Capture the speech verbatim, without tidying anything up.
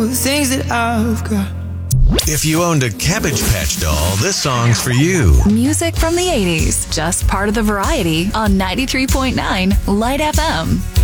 The things that I've got. If you owned a Cabbage Patch doll, this song's for you. Music from the eighties, just part of the variety on ninety-three point nine Light F M.